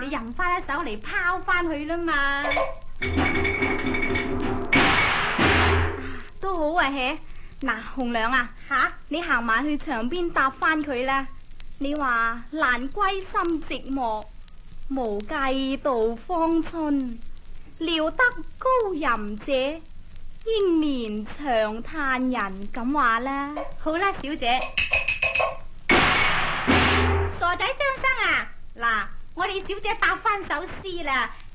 你吟翻一首嚟拋翻去啦嘛。都好啊，嘿。嗱，紅娘啊，你行埋去牆邊答翻佢啦。你話蘭歸心寂寞，無計度芳春，料得高吟者，英年長嘆人，咁話啦。好啦，小姐。傻仔張生啊，嗱，我哋小姐答翻首詩啦。